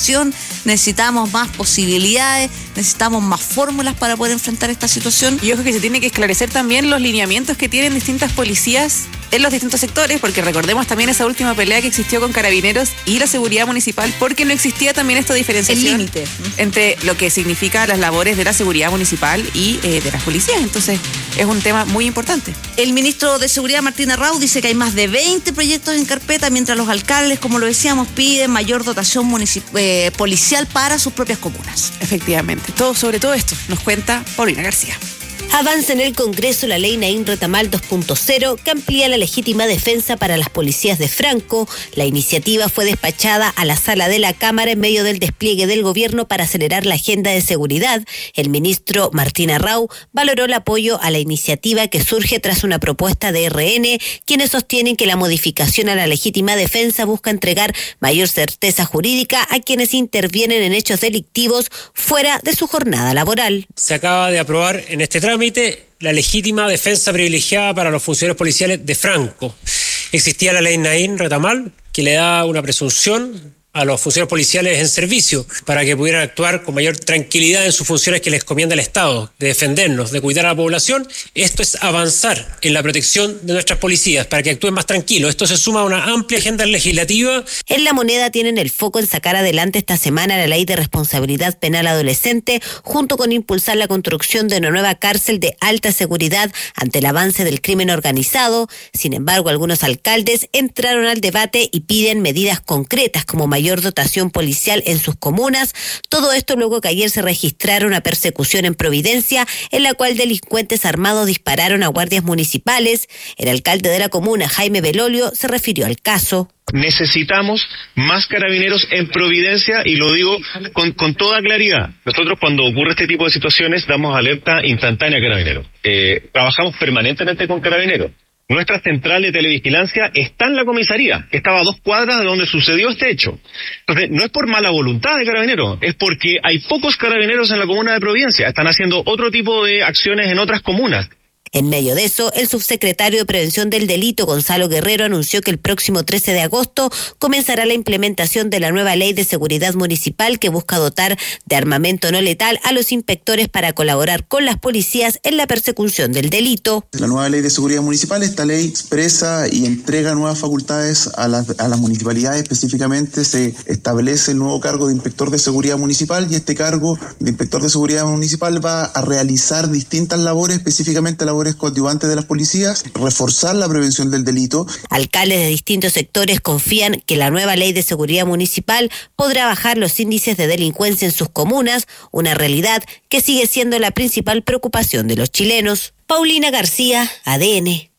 información, necesitamos más posibilidades, necesitamos más fórmulas para poder enfrentar esta situación. Y ojo que se tiene que esclarecer también los lineamientos que tienen distintas policías en los distintos sectores, porque recordemos también esa última pelea que existió con Carabineros y la seguridad municipal, porque no existía también esta diferenciación. El límite entre lo que significa las labores de la seguridad municipal y de las policías. Entonces, es un tema muy importante. El ministro de Seguridad, Martín Arrau, dice que hay más de 20 proyectos en carpeta, mientras los alcaldes, como lo decíamos, piden mayor dotación policial para sus propias comunas. Efectivamente. Sobre todo esto nos cuenta Paulina García. Avanza en el Congreso la ley Naín Retamal 2.0 que amplía la legítima defensa para las policías de Franco. La iniciativa fue despachada a la sala de la Cámara en medio del despliegue del gobierno para acelerar la agenda de seguridad. El ministro Martín Arrau valoró el apoyo a la iniciativa que surge tras una propuesta de RN, quienes sostienen que la modificación a la legítima defensa busca entregar mayor certeza jurídica a quienes intervienen en hechos delictivos fuera de su jornada laboral. Se acaba de aprobar en este trámite la legítima defensa privilegiada para los funcionarios policiales de Franco. Existía la ley Naín Retamal que le da una presunción a los funcionarios policiales en servicio para que pudieran actuar con mayor tranquilidad en sus funciones que les encomienda el Estado, de defendernos, de cuidar a la población. Esto es avanzar en la protección de nuestras policías para que actúen más tranquilos. Esto se suma a una amplia agenda legislativa. En La Moneda tienen el foco en sacar adelante esta semana la ley de responsabilidad penal adolescente, junto con impulsar la construcción de una nueva cárcel de alta seguridad ante el avance del crimen organizado. Sin embargo, algunos alcaldes entraron al debate y piden medidas concretas como mayor dotación policial en sus comunas. Todo esto luego que ayer se registrara una persecución en Providencia en la cual delincuentes armados dispararon a guardias municipales. El alcalde de la comuna, Jaime Belolio, se refirió al caso. Necesitamos más carabineros en Providencia y lo digo con toda claridad. Nosotros cuando ocurre este tipo de situaciones damos alerta instantánea a carabineros. Trabajamos permanentemente con carabineros. Nuestra central de televigilancia está en la comisaría, que estaba a 2 cuadras de donde sucedió este hecho. Entonces, no es por mala voluntad de carabineros, es porque hay pocos carabineros en la comuna de Providencia. Están haciendo otro tipo de acciones en otras comunas. En medio de eso, el subsecretario de Prevención del Delito, Gonzalo Guerrero, anunció que el próximo 13 de agosto comenzará la implementación de la nueva ley de seguridad municipal que busca dotar de armamento no letal a los inspectores para colaborar con las policías en la persecución del delito. La nueva ley de seguridad municipal, esta ley expresa y entrega nuevas facultades a las municipalidades. Específicamente se establece el nuevo cargo de inspector de seguridad municipal y este cargo de inspector de seguridad municipal va a realizar distintas labores, específicamente labores coadyuvantes de las policías, reforzar la prevención del delito. Alcaldes de distintos sectores confían que la nueva ley de seguridad municipal podrá bajar los índices de delincuencia en sus comunas, una realidad que sigue siendo la principal preocupación de los chilenos. Paulina García, ADN.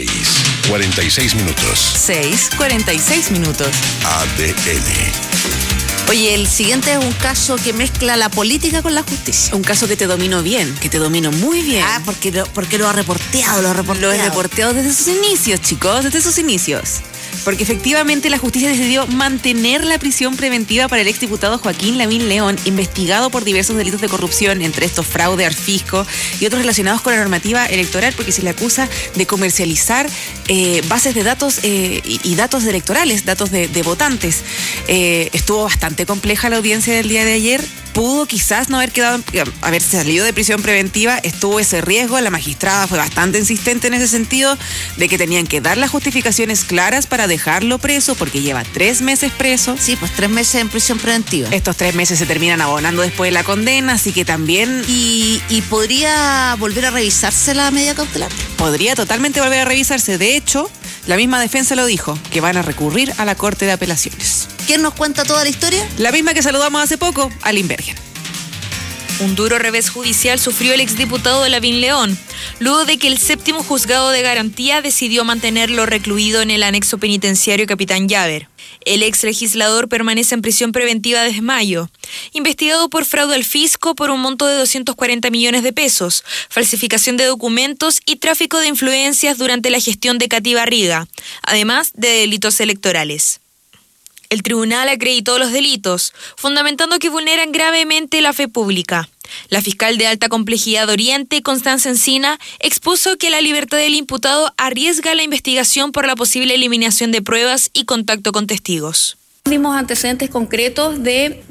6:46 minutos. 6:46 minutos. ADN. Oye, el siguiente es un caso que mezcla la política con la justicia. Un caso que te domino bien, que te domino muy bien. Porque lo ha reporteado. Lo he reporteado desde sus inicios, chicos, desde sus inicios. Porque efectivamente la justicia decidió mantener la prisión preventiva para el exdiputado Joaquín Lavín León, investigado por diversos delitos de corrupción, entre estos fraude al fisco y otros relacionados con la normativa electoral, porque se le acusa de comercializar bases de datos y datos electorales, datos de votantes. Estuvo bastante compleja la audiencia del día de ayer. Pudo quizás no haber salido de prisión preventiva, estuvo ese riesgo. La magistrada fue bastante insistente en ese sentido, de que tenían que dar las justificaciones claras para dejarlo preso, porque lleva 3 meses preso. Sí, pues 3 meses en prisión preventiva. Estos 3 meses se terminan abonando después de la condena, así que también... ¿Y podría volver a revisarse la medida cautelar? Podría totalmente volver a revisarse. De hecho, la misma defensa lo dijo, que van a recurrir a la Corte de Apelaciones. ¿Quién nos cuenta toda la historia? La misma que saludamos hace poco, Aline Bergen. Un duro revés judicial sufrió el exdiputado Lavín León, luego de que el 7º Juzgado de Garantía decidió mantenerlo recluido en el anexo penitenciario Capitán Llaver. El ex legislador permanece en prisión preventiva desde mayo, investigado por fraude al fisco por un monto de 240 millones de pesos, falsificación de documentos y tráfico de influencias durante la gestión de Katy Barriga, además de delitos electorales. El tribunal acreditó los delitos, fundamentando que vulneran gravemente la fe pública. La fiscal de alta complejidad de Oriente, Constanza Encina, expuso que la libertad del imputado arriesga la investigación por la posible eliminación de pruebas y contacto con testigos. Vimos antecedentes concretos de